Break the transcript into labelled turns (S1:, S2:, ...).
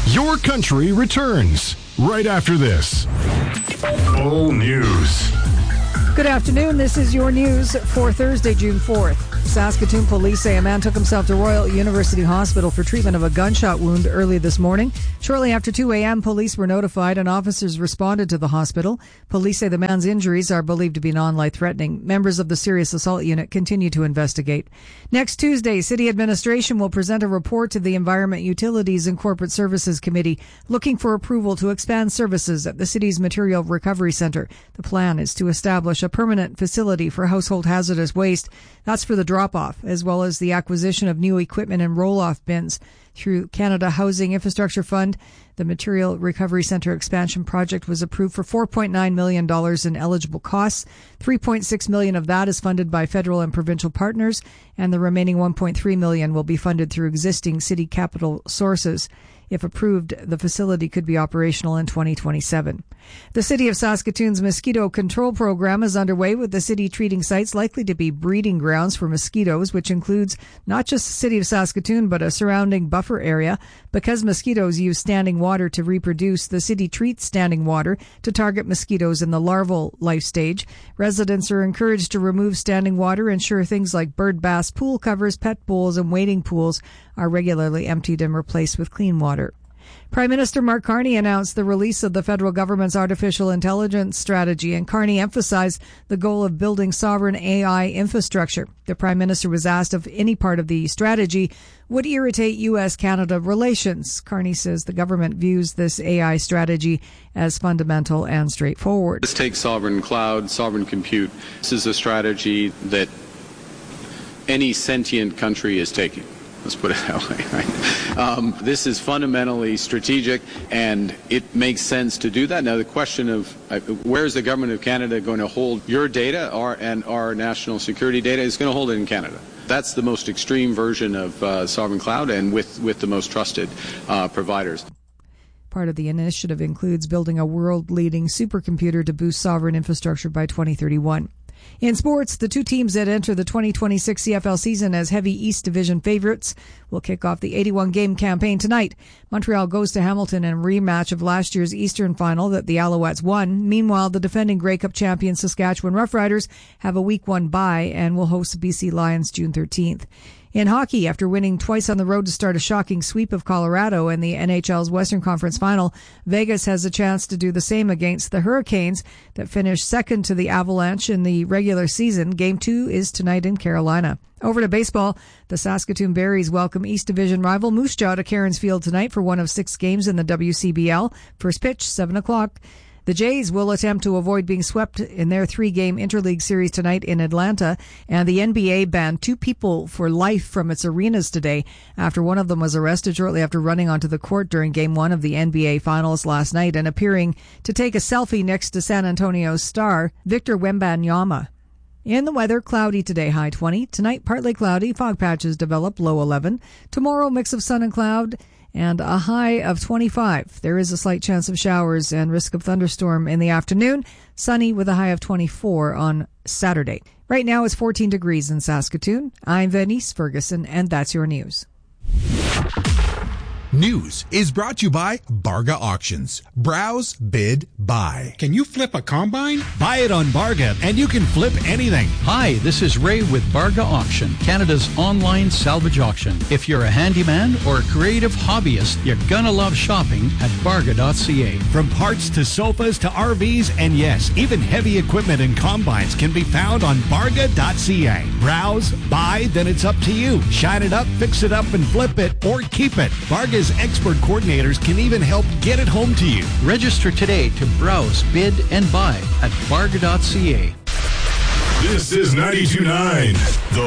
S1: Your Country returns right after this. Full News.
S2: Good afternoon. This is your news for Thursday, June 4th. Saskatoon police say a man took himself to Royal University Hospital for treatment of a gunshot wound early this morning. Shortly after 2 a.m., police were notified and officers responded to the hospital. Police say the man's injuries are believed to be non-life-threatening. Members of the Serious Assault Unit continue to investigate. Next Tuesday, City Administration will present a report to the Environment, Utilities and Corporate Services Committee looking for approval to expand services at the city's Material Recovery Centre. The plan is to establish a permanent facility for household hazardous waste. That's for the drop-off, as well as the acquisition of new equipment and roll-off bins. Through Canada Housing Infrastructure Fund, the Material Recovery Centre expansion project was approved for $4.9 million in eligible costs. $3.6 million of that is funded by federal and provincial partners, and the remaining $1.3 million will be funded through existing city capital sources. If approved, the facility could be operational in 2027. The City of Saskatoon's mosquito control program is underway, with the city treating sites likely to be breeding grounds for mosquitoes, which includes not just the City of Saskatoon, but a surrounding buffer area. Because mosquitoes use standing water to reproduce, the city treats standing water to target mosquitoes in the larval life stage. Residents are encouraged to remove standing water, ensure things like bird bath pool covers, pet bowls, and wading pools are regularly emptied and replaced with clean water. Prime Minister Mark Carney announced the release of the federal government's artificial intelligence strategy, and Carney emphasized the goal of building sovereign AI infrastructure. The Prime Minister was asked if any part of the strategy would irritate U.S.-Canada relations. Carney says the government views this AI strategy as fundamental and straightforward.
S3: Let's take sovereign cloud, sovereign compute. This is a strategy that any sentient country is taking. Let's put it that way, right? This is fundamentally strategic, and it makes sense to do that. Now, the question of where is the government of Canada going to hold your data and our national security data is going to hold it in Canada. That's the most extreme version of sovereign cloud, and with the most trusted providers.
S2: Part of the initiative includes building a world-leading supercomputer to boost sovereign infrastructure by 2031. In sports, the two teams that enter the 2026 CFL season as heavy East Division favorites will kick off the 81-game campaign tonight. Montreal goes to Hamilton in a rematch of last year's Eastern final that the Alouettes won. Meanwhile, the defending Grey Cup champion Saskatchewan Roughriders have a Week 1 bye and will host the BC Lions June 13th. In hockey, after winning twice on the road to start a shocking sweep of Colorado in the NHL's Western Conference Final, Vegas has a chance to do the same against the Hurricanes that finished second to the Avalanche in the regular season. Game 2 is tonight in Carolina. Over to baseball, the Saskatoon Berries welcome East Division rival Moose Jaw to Cairns Field tonight for one of 6 games in the WCBL. First pitch, 7 o'clock. The Jays will attempt to avoid being swept in their 3-game interleague series tonight in Atlanta, and the NBA banned 2 people for life from its arenas today after one of them was arrested shortly after running onto the court during Game 1 of the NBA Finals last night and appearing to take a selfie next to San Antonio's star, Victor Wembanyama. In the weather, cloudy today, high 20. Tonight, partly cloudy, fog patches develop, low 11. Tomorrow, mix of sun and cloud, and a high of 25. There is a slight chance of showers and risk of thunderstorm in the afternoon. Sunny with a high of 24 on Saturday. Right now it's 14 degrees in Saskatoon. I'm Venice Ferguson, and that's your news.
S4: News is brought to you by Barga Auctions. Browse, bid, buy.
S5: Can you flip a combine?
S6: Buy it on Barga and you can flip anything. Hi, this is Ray with Barga Auction, Canada's online salvage auction. If you're a handyman or a creative hobbyist, you're gonna love shopping at Barga.ca. From parts to sofas to RVs, and yes, even heavy equipment and combines can be found on Barga.ca. Browse, buy, then it's up to you. Shine it up, fix it up, and flip it, or keep it. Barga's expert coordinators can even help get it home to you. Register today to browse, bid, and buy at Barga.ca.
S1: This is 92.9, The